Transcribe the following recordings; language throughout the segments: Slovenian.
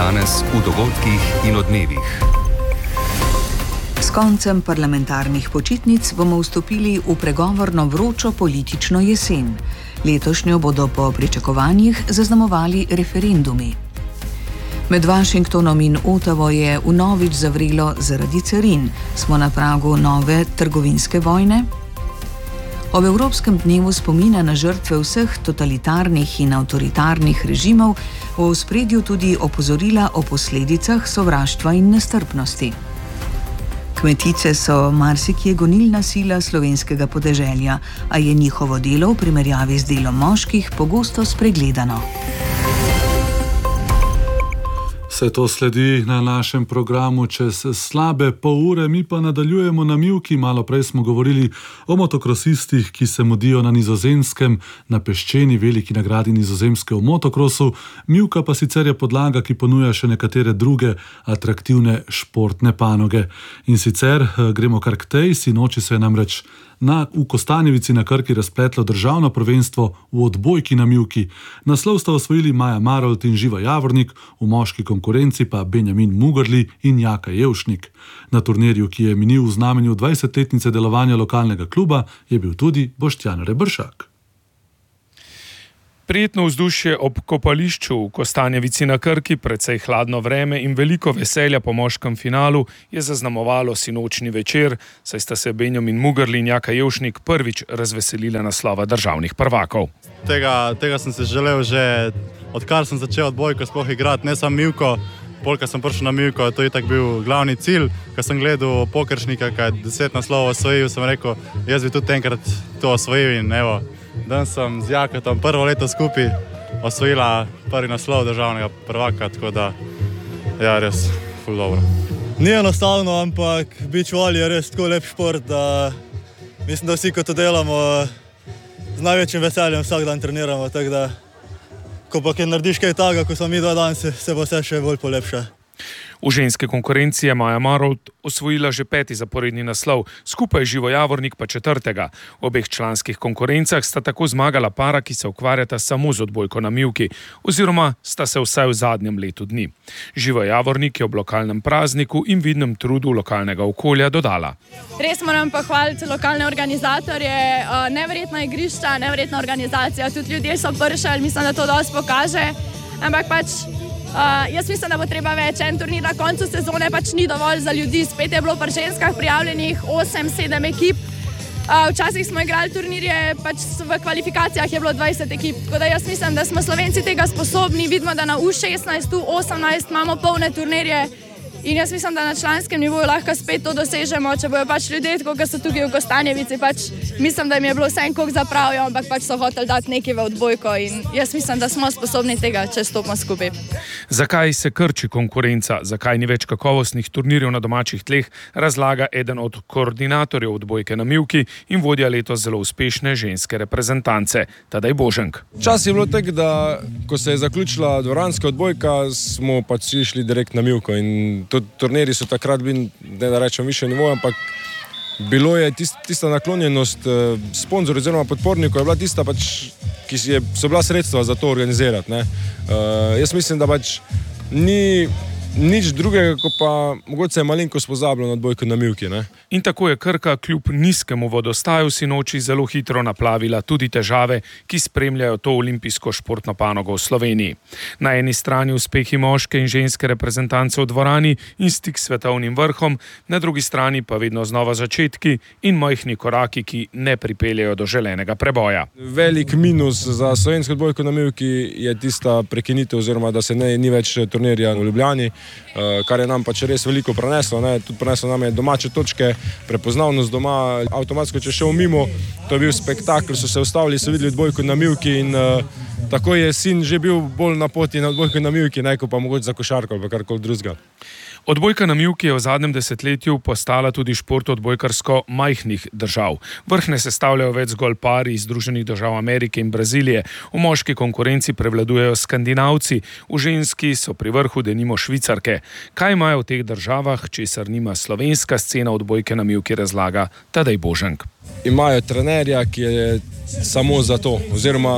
Danes v dogodkih in odmevih. S koncem parlamentarnih počitnic bomo vstopili v pregovorno vročo politično jesen. Letošnjo bodo po pričakovanjih zaznamovali referendumi. Med Washingtonom in Ottavo je vnovič zavrelo zaradi carin. Smo na pragu nove trgovinske vojne? Ob Evropskem dnevu spomina na žrtve vseh totalitarnih in avtoritarnih režimov v ospredju tudi opozorila o posledicah sovraštva in nestrpnosti. Kmetice so marsikje gonilna sila slovenskega podeželja, a je njihovo delo v primerjavi z delom moških pogosto spregledano. Vse to sledi na našem programu čez slabe pol ure, mi pa nadaljujemo na mivki. Malo prej smo govorili o motokrosistih, ki se mudijo na Nizozemskem, na peščeni veliki nagradi Nizozemske v motokrosu. Mivka pa sicer je podlaga, ki ponuja še nekatere druge atraktivne športne panoge. In sicer gremo kar k tej, sinoči se je namreč v Kostanjevici na Krki razpletlo državno prvenstvo v odbojki na mivki. Naslov sta osvojili Maja Marolt in Živa Javornik, v moški konkurenci pa Benjamin Mugarli in Jaka Jevšnik. Na turnirju, ki je minil v znamenju 20-letnice delovanja lokalnega kluba, je bil tudi Boštjan Rebršak. Prijetno vzdušje ob kopališču v Kostanjevici na Krki, precej hladno vreme in veliko veselja po moškem finalu je zaznamovalo sinočni večer, saj sta se Benjamin Mugarli in Jaka Jevšnik prvič razveselila naslova državnih prvakov. Tega sem se želel že odkar sem začel odbojko sploh igrati, ne samo mivko. Polka sem prišel na mivko, to je tak bil glavni cilj. Ko sem gledal Pokeršnika, kaj 10 naslovov osvojil, sem rekel, jaz bi tudi enkrat to osvojil in evo. Dan sem z Jakotom prvo leto skupaj osvojila prvi naslov državnega prvaka, tako da ja, res ful dobro. Ni enostavno, ampak beach volley je res tako lep šport, da mislim, da vsi, ko to delamo, z največjim veseljem vsak dan treniramo, tako da ko pa kaj narediš kaj takega, ko smo mi 2 dni, se bo vse še bolj polepša. V ženske konkurenci je Maja Marolt osvojila že 5. zaporedni naslov, skupaj Živo Javornik pa 4. V obeh članskih konkurencah sta tako zmagala para, ki se ukvarjata samo z odbojko na mivki, oziroma sta se vsaj v zadnjem letu dni. Živo Javornik je ob lokalnem prazniku in vidnem trudu lokalnega okolja dodala. Res moram pohvaliti lokalne organizatorje, neverjetna igrišča, neverjetna organizacija, tudi ljudje so pršali, mislim, da to dosti pokaže, ampak jaz mislim, da bo treba več. En turnir na koncu sezone pač ni dovolj za ljudi. Spet je bilo pri ženskah prijavljenih 8-7 ekip. Včasih smo igrali turnirje, pač v kvalifikacijah je bilo 20 ekip. Tako da jaz mislim, da smo Slovenci tega sposobni. Vidimo, da na U16, U18 imamo polne turnirje. In jaz mislim, da na članskem nivoju lahko spet to dosežemo, če bojo pač ljudje, tako kot so tukaj v Kostanjevici, pač mislim, da jim je bilo vse en koliko zapravijo, ampak pač so hoteli dati nekaj v odbojko in jaz mislim, da smo sposobni tega, če stopimo skupaj. Zakaj se krči konkurenca, zakaj ni več kakovostnih turnirjev na domačih tleh, razlaga eden od koordinatorjev odbojke na mivki in vodja letos zelo uspešne ženske reprezentance, Tadej Boženk. Čas je bilo tak, da ko se je zaključila dvoranska odbojka, smo pač išli direkt na mivko in tudi turniri so takrat bili, ne da rečem više nivo, ampak bilo je tista naklonjenost sponzorjev oziroma podpornikov, je bila tista pač, ki so bila sredstva za to organizirati. Jaz mislim, da pač ni nič drugega, ko pa mogoče je malenkost pozabljeno na odbojko na mivki. In tako je Krka kljub nizkemu vodostaju sinoči zelo hitro naplavila tudi težave, ki spremljajo to olimpijsko športno panogo v Sloveniji. Na eni strani uspehi moške in ženske reprezentance v dvorani in stik s svetovnim vrhom, na drugi strani pa vedno znova začetki in majhni koraki, ki ne pripeljajo do želenega preboja. Velik minus za slovensko odbojko na mivki je tista prekinitev oziroma, da se ni več turnirja v Ljubljani, kar je nam pač res veliko preneslo. Tudi preneslo nam je domače točke, prepoznavnost doma, avtomatsko če šel mimo, to je bil spektakl, so se ustavili, so videli odbojko na mivki in tako je sin že bil bolj na poti na odbojko na mivki, ko pa mogoče za košarko ali karkoli drugega. Odbojka na mivki je v zadnjem desetletju postala tudi šport odbojkarsko majhnih držav. Vrh ne sestavljajo več zgolj pari iz Združenih držav Amerike in Brazilije. V moški konkurenci prevladujejo Skandinavci, v ženski so pri vrhu denimo Švicarke. Kaj imajo v teh državah, česar nima slovenska scena odbojke na mivki, razlaga Tadej Boženk. Imajo trenerja, ki je samo za to, oziroma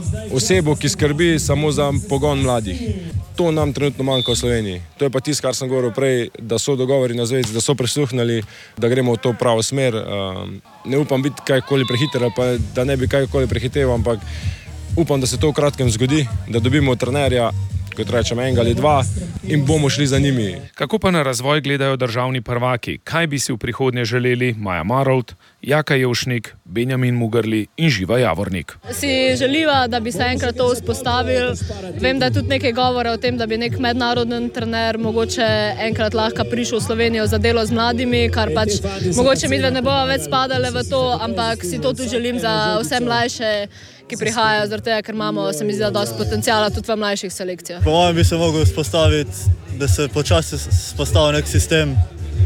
osebo, ki skrbi samo za pogon mladih. To nam trenutno manjka v Sloveniji. To je pa tisto, kar sem govoril prej, da so dogovori na zvezi, da so prisluhnili, da gremo v to pravo smer. Ne upam biti kajkoli prehiter, pa da ne bi kajkoli prehiteval, ampak upam, da se to v kratkem zgodi, da dobimo trenerja, kot rečem, enega ali dva in bomo šli za njimi. Kako pa na razvoj gledajo državni prvaki? Kaj bi si v prihodnje želeli Maja Marolt, Jaka Jevšnik, Benjamin Mugrli in Živa Javornik? Si želiva, da bi se enkrat to vzpostavili. Vem, da je tudi nekaj govora o tem, da bi nek mednarodni trener mogoče enkrat lahko prišel v Slovenijo za delo z mladimi, kar pač mogoče mi ne bomo več spadali v to, ampak si to tudi želim za vse mlajše, ki prihajajo, zaradi tega, ker imamo, se mi zdi, dosti potencijala tudi v mlajših selekcijah. Po mojem bi se mogel vzpostaviti, da se počasi vzpostavi nek sistem,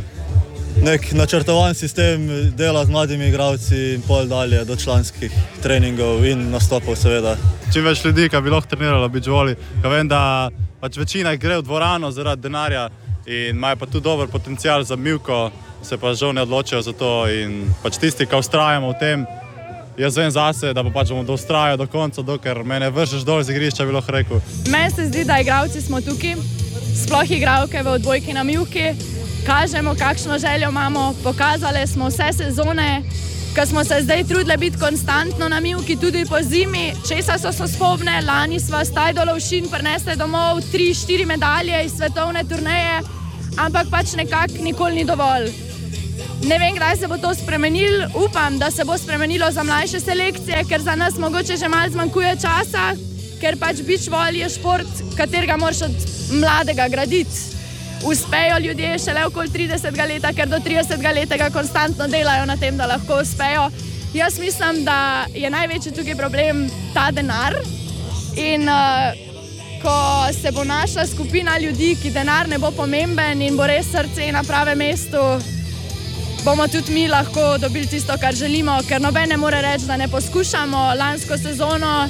nek načrtovan sistem dela z mladimi igralci in pol dalje do članskih treningov in nastopov seveda. Čim več ljudi, ki bi lahko treniralo beachvolley, ker vem, da pač večina gre v dvorano zaradi denarja in imajo pa tudi dober potencijal za mivko, se pa žal ne odločijo za to in pač tisti, ki vztrajamo v tem. Jaz vem zase, da pa pač bomo ustrajali do konca, dokler me ne vržeš dol z igrišča, bi lahko rekel. Meni se zdi, da igralci smo tukaj, sploh igralke v odbojki na mivki, kažemo, kakšno željo imamo, pokazali smo vse sezone, ko smo se zdaj trudili biti konstantno na mivki, tudi po zimi, česa so sposobne, lani sva s Tajdo Lovšin prinesli domov 3-4 medalje iz svetovne turneje, ampak pač nekako nikoli ni dovolj. Ne vem, kdaj se bo to spremenilo, upam, da se bo spremenilo za mlajše selekcije, ker za nas mogoče že malo zmanjkuje časa, ker pač beachvolley je šport, katerega moraš od mladega graditi. Uspejo ljudje šele okoli 30 leta, ker do 30 leta konstantno delajo na tem, da lahko uspejo. Jaz mislim, da je največji tukaj problem ta denar in ko se bo našla skupina ljudi, ki denar ne bo pomemben in bo res srce na pravem mestu, bomo tudi mi lahko dobili tisto, kar želimo, ker noben ne more reči, da ne poskušamo. Lansko sezono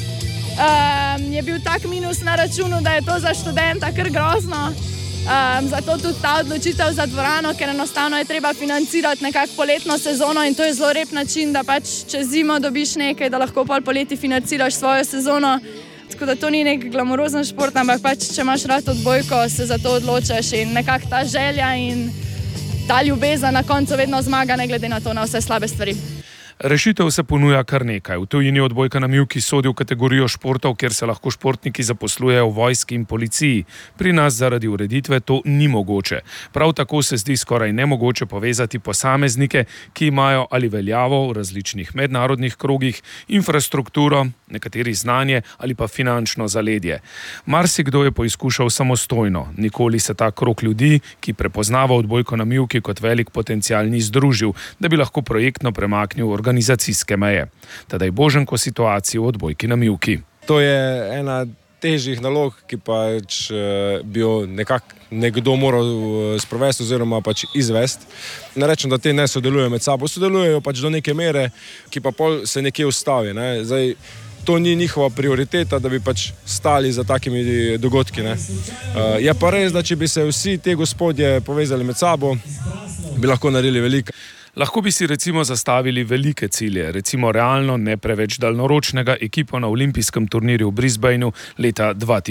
je bil tak minus na računu, da je to za študenta kar grozno. Zato tudi ta odločitev za dvorano, ker enostavno je treba financirati nekako poletno sezono in to je zelo lep način, da pač čez zimo dobiš nekaj, da lahko pol poleti financiraš svojo sezono. Tako da to ni nek glamurozen šport, ampak pač, če imaš rad odbojko, se za to odločaš in nekako ta želja in ta ljubezen na koncu vedno zmaga, ne glede na to, na vse slabe stvari. Rešitev se ponuja kar nekaj. V tujini odbojka na mivki sodi v kategorijo športov, kjer se lahko športniki zaposlujejo v vojski in policiji. Pri nas zaradi ureditve to ni mogoče. Prav tako se zdi skoraj nemogoče povezati posameznike, ki imajo ali veljavo v različnih mednarodnih krogih, infrastrukturo, nekateri znanje ali pa finančno zaledje. Marsikdo je poizkušal samostojno. Nikoli se ta krog ljudi, ki prepoznava odbojko na mivki kot velik potencial, ni združil, da bi lahko projektno premaknil organizacijske meje. Tadej Boženko situaciji v odbojki na mivki. To je ena težjih nalog, ki pač bi jo nekdo moral sprovesti oziroma pač izvesti. Ne rečem, da te ne sodelujejo med sabo, sodelujejo pač do neke mere, ki pa pol se nekje ustavi. Zdaj, to ni njihova prioriteta, da bi pač stali za takimi dogodki. Je pa res, da če bi se vsi te gospodje povezali med sabo, bi lahko naredili veliko. Lahko bi si recimo zastavili velike cilje, recimo realno, ne preveč daljnoročnega ekipo na olimpijskem turnirju v Brisbaneu leta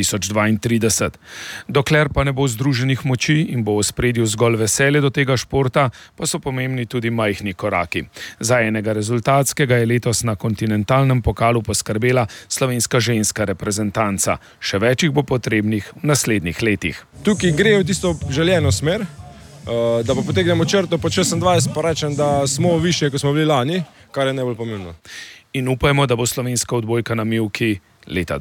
2032. Dokler pa ne bo združenih moči in bo v ospredju zgolj veselje do tega športa, pa so pomembni tudi majhni koraki. Za enega rezultatskega je letos na kontinentalnem pokalu poskrbela slovenska ženska reprezentanca. Še več jih bo potrebnih v naslednjih letih. Tukaj grejo v tisto željeno smer, da pa potegnemo črto po 26, pa rečem, da smo više, kot smo bili lani, kar je najbolj pomembno. In upajmo, da bo slovenska odbojka na mivki leta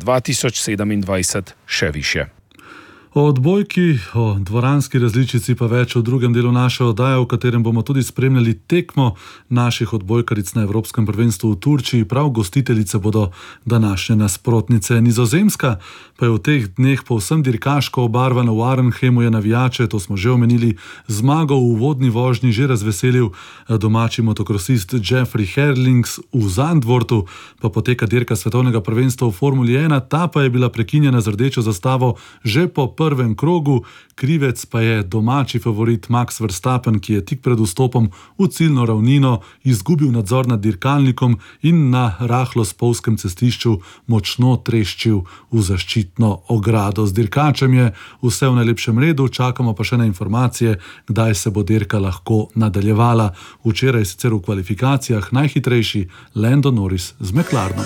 2027 še više. O odbojki, o dvoranski različici pa več v drugem delu naše oddaje, v katerem bomo tudi spremljali tekmo naših odbojkaric na Evropskem prvenstvu v Turčiji. Prav gostiteljice bodo današnje nasprotnice. Nizozemska pa je v teh dneh povsem dirkaško obarvana. V Arnhemu je navijače, to smo že omenili, zmago v uvodni vožnji že razveselil domači motokrosist Jeffrey Herlings. V Zandvoortu pa poteka dirka svetovnega prvenstva v Formuli 1. Ta pa je bila prekinjena z rdečo zastavo že po prvem krogu. Krivec pa je domači favorit Max Verstappen, ki je tik pred vstopom v ciljno ravnino izgubil nadzor nad dirkalnikom in na rahlo spolzkem cestišču močno treščil v zaščitno ogrado. Z dirkačem je vse v najlepšem redu, čakamo pa še na informacije, kdaj se bo dirka lahko nadaljevala. Včeraj sicer v kvalifikacijah najhitrejši Lando Norris z McLarenom.